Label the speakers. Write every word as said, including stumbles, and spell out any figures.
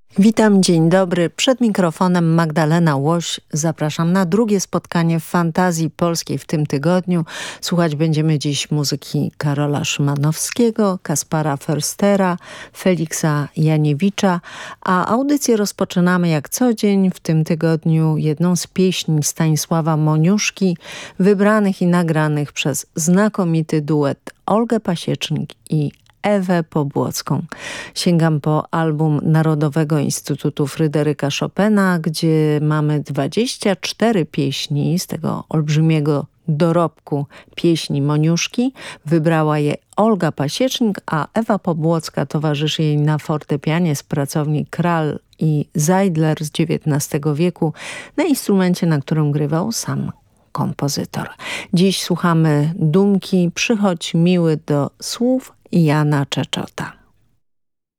Speaker 1: Witam, dzień dobry. Przed mikrofonem Magdalena Łoś. Zapraszam na drugie spotkanie w Fantazji Polskiej w tym tygodniu. Słuchać będziemy dziś muzyki Karola Szymanowskiego, Kaspara Förstera, Feliksa Janiewicza, a audycję rozpoczynamy jak co dzień w tym tygodniu jedną z pieśni Stanisława Moniuszki, wybranych i nagranych przez znakomity duet Olgę Pasiecznik i Ewę Pobłocką. Sięgam po album Narodowego Instytutu Fryderyka Chopina, gdzie mamy dwadzieścia cztery pieśni z tego olbrzymiego dorobku pieśni Moniuszki. Wybrała je Olga Pasiecznik, a Ewa Pobłocka towarzyszy jej na fortepianie z pracowni Kral i Zeidler z dziewiętnastego wieku na instrumencie, na którym grywał sam kompozytor. Dziś słuchamy dumki Przychodź miły do słów Jana Czeczota.